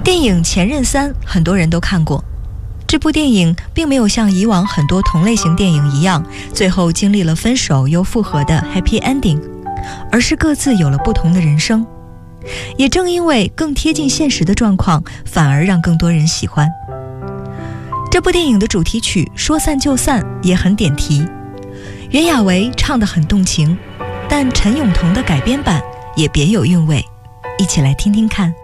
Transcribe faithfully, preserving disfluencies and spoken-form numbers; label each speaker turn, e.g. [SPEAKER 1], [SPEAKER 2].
[SPEAKER 1] 电影《前任三》很多人都看过，这部电影并没有像以往很多同类型电影一样，最后经历了分手又复合的 happy ending， 而是各自有了不同的人生。也正因为更贴近现实的状况，反而让更多人喜欢。这部电影的主题曲《说散就散》也很点题，袁娅维唱得很动情，但陈咏彤的改编版也别有韵味，一起来听听看。